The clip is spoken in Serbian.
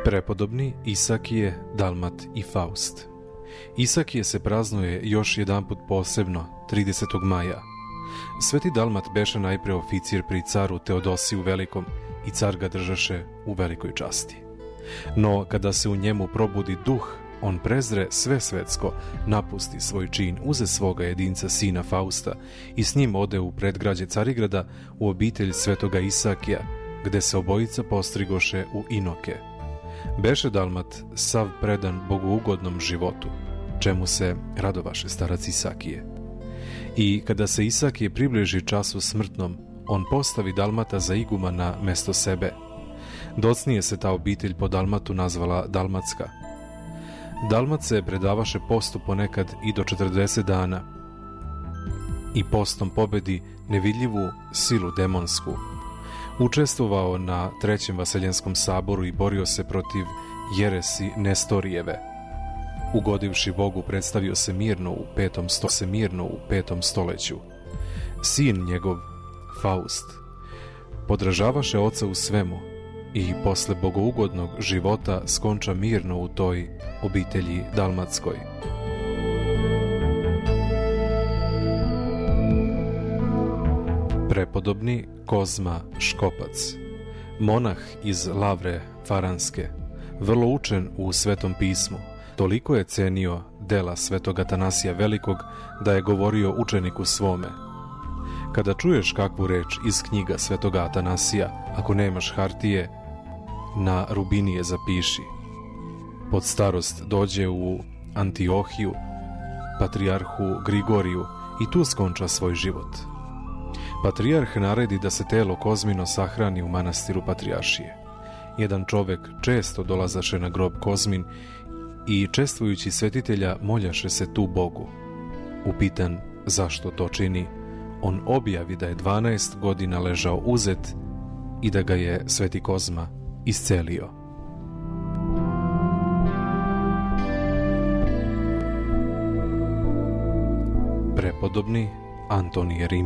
Prepodobni Isakije, Dalmat i Faust. Isakije se praznuje još jedanput posebno, 30. maja. Sveti Dalmat beše najpre oficir pri caru Teodosiju Velikom i car ga držaše u velikoj časti. No, kada se u njemu probudi duh, on prezre sve svetsko, napusti svoj čin, uze svoga jedinca sina Fausta i s njim ode u predgrađe Carigrada u obitelj svetoga Isakija, gde se obojica postrigoše u inoke. Beše Dalmat sav predan bogougodnom životu, čemu se radovaše starac Isakije. I kada se Isakije približi času smrtnom, on postavi Dalmata za iguma na mesto sebe. Docnije se ta obitelj po Dalmatu nazvala Dalmatska. Dalmat se predavaše postu ponekad i do 40 dana i postom pobedi nevidljivu silu demonsku. Učestvovao na Trećem Vaseljenskom saboru i borio se protiv jeresi Nestorijeve. Ugodivši Bogu, predstavio se mirno u petom stoleću. Sin njegov, Faust, podražavaše oca u svemu i posle bogougodnog života skonča mirno u toj obitelji dalmatskoj. Prepodobni Kozma Škopac, monah iz Lavre Faranske, vrlo učen u Svetom pismu, toliko je cenio dela svetog Atanasija Velikog da je govorio učeniku svome: kada čuješ kakvu reč iz knjiga svetoga Atanasija, ako nemaš hartije, na rubinije zapiši. Pod starost dođe u Antiohiju, patrijarhu Grigoriju, i tu skonča svoj život. Patrijarh naredi da se telo Kozmino sahrani u manastiru Patrijaršije. Jedan čovek često dolazaše na grob Kozmin i čestvujući svetitelja moljaše se tu Bogu. Upitan zašto to čini, on objavi da je 12 godina ležao uzet i da ga je sveti Kozma iscelio. Prepodobni Antonije Rim.